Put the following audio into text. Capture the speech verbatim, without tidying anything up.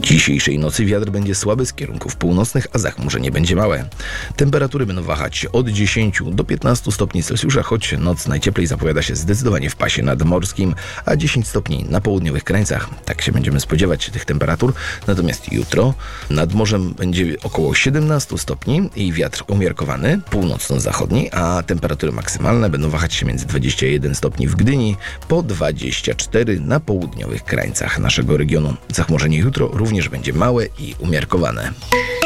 Dzisiejszej nocy wiatr będzie słaby z kierunków północnych, a zachmurzenie będzie małe. Temperatury będą wahać się od dziesięciu do piętnastu stopni Celsjusza, choć noc najcieplej zapowiada się zdecydowanie w pasie nadmorskim, a dziesięć stopni na południowych krańcach. Tak się będziemy spodziewać tych temperatur. Natomiast jutro nad morzem będzie około siedemnastu stopni i wiatr umiarkowany, północno-zachodni, a temperatury maksymalne będą wahać się między dwadzieścia jeden stopni w Gdyni po dwadzieścia cztery na południowych krańcach naszego regionu. Zachmurzenie jutro również będzie małe i umiarkowane.